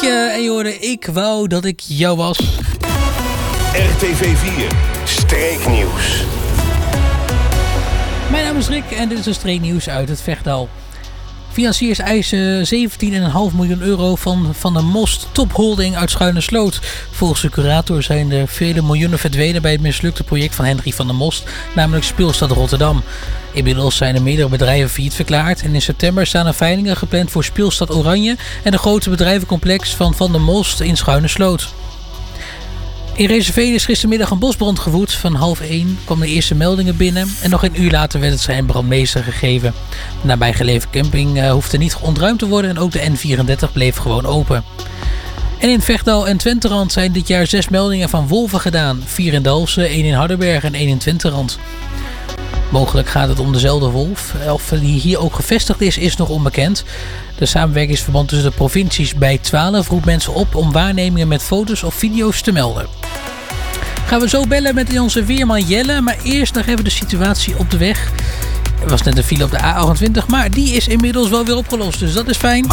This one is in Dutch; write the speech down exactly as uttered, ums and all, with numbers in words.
Pietje en je hoorde Ik wou dat ik jou was. R T V vier, Streeknieuws. Mijn naam is Rick en dit is een streeknieuws uit het Vechtdal. Financiers eisen zeventien komma vijf miljoen euro van Van der Most Topholding uit Schuine-Sloot. Volgens de curator zijn er vele miljoenen verdwenen bij het mislukte project van Henry van der Most, namelijk Speelstad Rotterdam. Inmiddels zijn er meerdere bedrijven failliet verklaard en in september staan er veilingen gepland voor Speelstad Oranje en de grote bedrijvencomplex van Van der Most in Schuine-Sloot. In Reserveen is gistermiddag een bosbrand gewoed. Van half één kwamen de eerste meldingen binnen en nog een uur later werd het zijn brandmeester gegeven. De nabijgelegen camping uh, hoefde niet ontruimd te worden en ook de N vierendertig bleef gewoon open. En in Vechtdal en Twenterand zijn dit jaar zes meldingen van wolven gedaan. Vier in Dalfsen, één in Hardenberg en één in Twenterand. Mogelijk gaat het om dezelfde wolf. Of die hier ook gevestigd is, is nog onbekend. De samenwerkingsverband tussen de provincies bij twaalf roept mensen op om waarnemingen met foto's of video's te melden. Gaan we zo bellen met onze weerman Jelle, maar eerst nog even de situatie op de weg. Er was net een file op de A achtentwintig, maar die is inmiddels wel weer opgelost, dus dat is fijn.